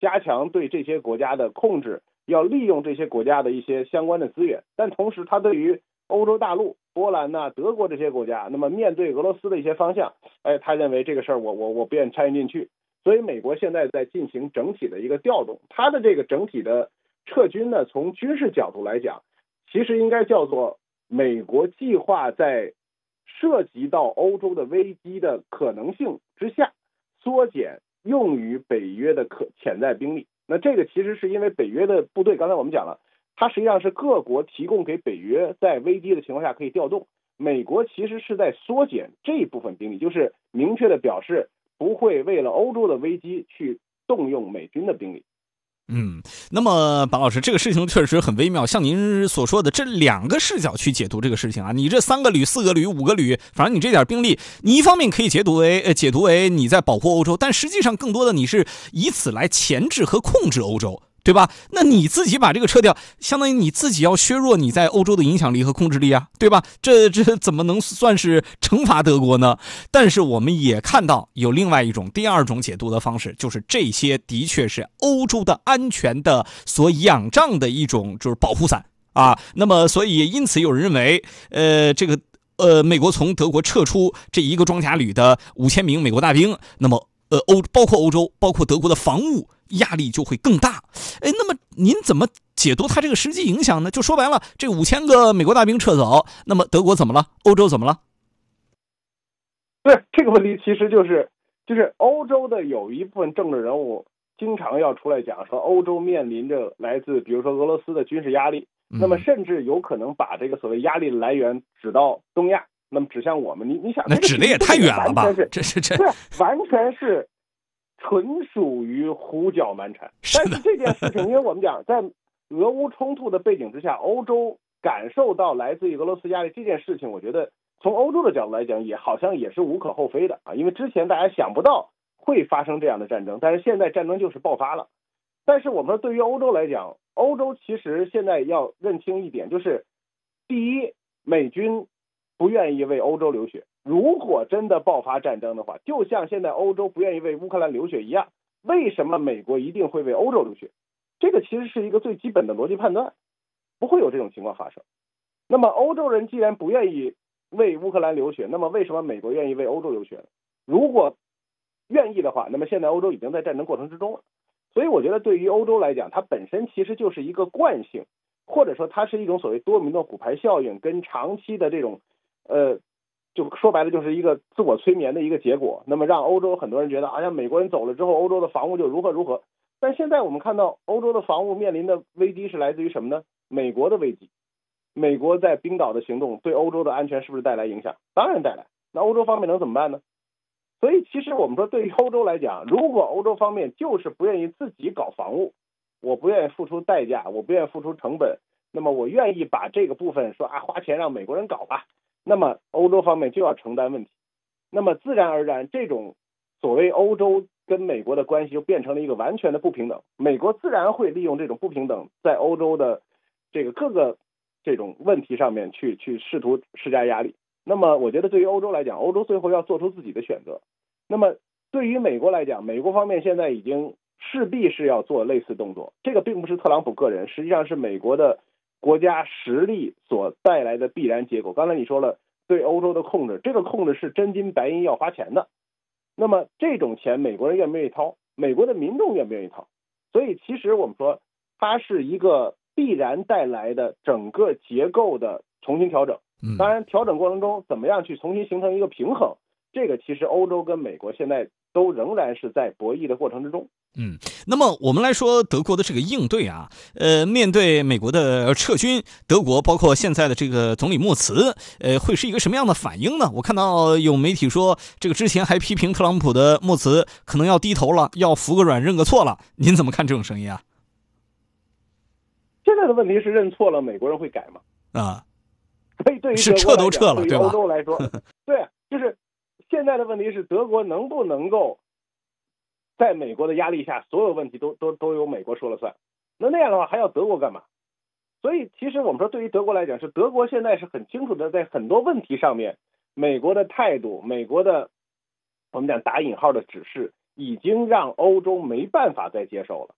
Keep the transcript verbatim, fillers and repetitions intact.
加强对这些国家的控制，要利用这些国家的一些相关的资源。但同时，他对于欧洲大陆、波兰呐、德国这些国家，那么面对俄罗斯的一些方向，哎，他认为这个事儿我我我不愿意参与进去。所以，美国现在在进行整体的一个调动，它的这个整体的撤军呢，从军事角度来讲，其实应该叫做美国计划在涉及到欧洲的危机的可能性之下，缩减用于北约的可潜在兵力。那这个其实是因为北约的部队，刚才我们讲了，它实际上是各国提供给北约在危机的情况下可以调动。美国其实是在缩减这一部分兵力，就是明确的表示不会为了欧洲的危机去动用美军的兵力。 嗯，那么白老师，这个事情确实很微妙，像您所说的这两个视角去解读这个事情啊，你这三个旅、四个旅、五个旅，反正你这点兵力，你一方面可以解读为呃解读为你在保护欧洲，但实际上更多的你是以此来钳制和控制欧洲，对吧？那你自己把这个撤掉，相当于你自己要削弱你在欧洲的影响力和控制力啊，对吧？这这怎么能算是惩罚德国呢？但是我们也看到有另外一种第二种解读的方式，就是这些的确是欧洲的安全的所仰仗的一种就是保护伞啊。那么所以因此有人认为，呃，这个呃，美国从德国撤出这一个装甲旅的五千名美国大兵，那么呃欧包括欧洲，包括德国的防务压力就会更大。哎，那么您怎么解读它这个实际影响呢？就说白了，这五千个美国大兵撤走，那么德国怎么了？欧洲怎么了？ 对，这个问题其实就是就是欧洲的有一部分政治人物经常要出来讲说，欧洲面临着来自比如说俄罗斯的军事压力，那么甚至有可能把这个所谓压力的来源指到东亚，那么指向我们。你你想， 那指的也太远了吧？ 这是这对，完全是纯属于胡搅蛮缠。但是这件事情，因为我们讲在俄乌冲突的背景之下，欧洲感受到来自于俄罗斯压力这件事情，我觉得从欧洲的角度来讲，也好像也是无可厚非的啊。因为之前大家想不到会发生这样的战争，但是现在战争就是爆发了。但是我们说，对于欧洲来讲，欧洲其实现在要认清一点，就是第一，美军不愿意为欧洲流血。如果真的爆发战争的话，就像现在欧洲不愿意为乌克兰流血一样，为什么美国一定会为欧洲流血？这个其实是一个最基本的逻辑判断，不会有这种情况发生。那么欧洲人既然不愿意为乌克兰流血，那么为什么美国愿意为欧洲流血呢？如果愿意的话，那么现在欧洲已经在战争过程之中了。所以我觉得对于欧洲来讲，它本身其实就是一个惯性，或者说它是一种所谓多米诺骨牌效应跟长期的这种呃就说白了就是一个自我催眠的一个结果。那么让欧洲很多人觉得好像美国人走了之后，欧洲的防务就如何如何。但现在我们看到欧洲的防务面临的危机是来自于什么呢？美国的危机。美国在冰岛的行动对欧洲的安全是不是带来影响？当然带来。那欧洲方面能怎么办呢？所以其实我们说，对于欧洲来讲，如果欧洲方面就是不愿意自己搞防务，我不愿意付出代价，我不愿意付出成本，那么我愿意把这个部分说啊花钱让美国人搞吧，那么欧洲方面就要承担问题。那么自然而然，这种所谓欧洲跟美国的关系就变成了一个完全的不平等。美国自然会利用这种不平等，在欧洲的这个各个这种问题上面去去试图施加压力。那么我觉得对于欧洲来讲，欧洲最后要做出自己的选择。那么对于美国来讲，美国方面现在已经势必是要做类似动作，这个并不是特朗普个人，实际上是美国的国家实力所带来的必然结果。刚才你说了对欧洲的控制，这个控制是真金白银要花钱的。那么这种钱美国人愿不愿意掏？美国的民众愿不愿意掏？所以其实我们说它是一个必然带来的整个结构的重新调整。当然调整过程中怎么样去重新形成一个平衡，这个其实欧洲跟美国现在都仍然是在博弈的过程之中。 嗯，那么我们来说德国的这个应对啊，呃，面对美国的撤军，德国包括现在的这个总理默茨，呃，会是一个什么样的反应呢？我看到有媒体说，这个之前还批评特朗普的默茨可能要低头了，要服个软认个错了。您怎么看这种声音啊？ 现在的问题是认错了，美国人会改吗？ 啊， 所以对于是撤都撤了， 对于欧洲来说，对，就是现在的问题是德国能不能够在美国的压力下，所有问题都都都由美国说了算。那那样的话还要德国干嘛？所以其实我们说对于德国来讲，是德国现在是很清楚的，在很多问题上面，美国的态度，美国的我们讲打引号的指示，已经让欧洲没办法再接受了。